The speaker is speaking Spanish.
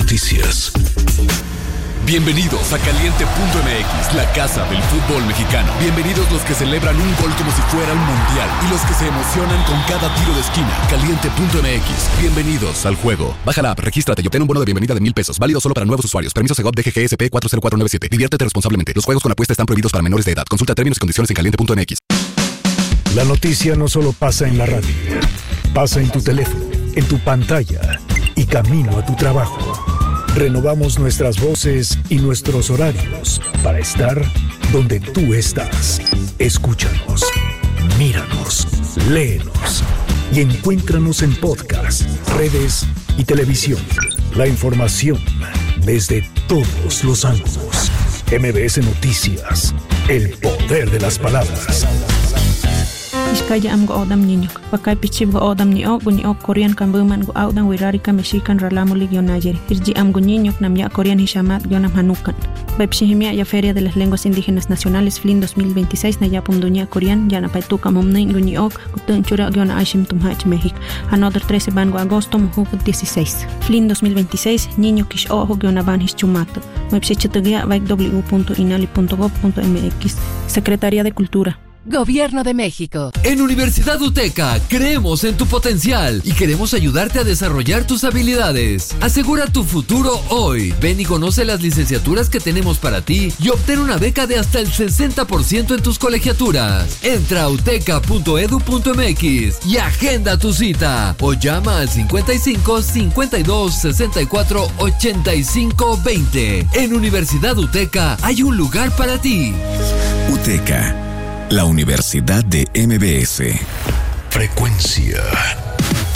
Noticias. Bienvenidos a Caliente.mx, la casa del fútbol mexicano. Bienvenidos los que celebran un gol como si fuera un mundial y los que se emocionan con cada tiro de esquina. Caliente.mx, bienvenidos al juego. Baja la app, regístrate y obtén un bono de bienvenida de $1,000. Válido solo para nuevos usuarios. Permiso Segov DGGSP 40497. Diviértete responsablemente. Los juegos con apuesta están prohibidos para menores de edad. Consulta términos y condiciones en Caliente.mx. La noticia no solo pasa en la radio. Pasa en tu teléfono, en tu pantalla y camino a tu trabajo. Renovamos nuestras voces y nuestros horarios para estar donde tú estás. Escúchanos, míranos, léenos y encuéntranos en podcast, redes y televisión. La información desde todos los ángulos. MBS Noticias, el poder de las palabras. Iskaya am go odam niño. Pakai pichib go odam ni ok Korean kan buman go odam wirari ka mexican ralamo ligio Niger. Irji am go niño nam ya Korean hishamat gionam hanukan. Bepshihimia ya Feria de las Lenguas Indígenas Nacionales FLIN 2026 na ya pumdunia Korean ya na paituka momnin go ni ok gutun chura giona aishim tumhach México. Another 13 ban go agosto mujuk 16. FLIN 2026 niño kish ojo giona ban hischumato. Website www.inali.gov.mx. Secretaría de Cultura. Gobierno de México. En Universidad UTECA creemos en tu potencial y queremos ayudarte a desarrollar tus habilidades. Asegura tu futuro hoy. Ven y conoce las licenciaturas que tenemos para ti y obtén una beca de hasta el 60% en tus colegiaturas. Entra a uteca.edu.mx y agenda tu cita o llama al 55 52 64 85 20. En Universidad UTECA hay un lugar para ti. UTECA, la Universidad de MBS. Frecuencia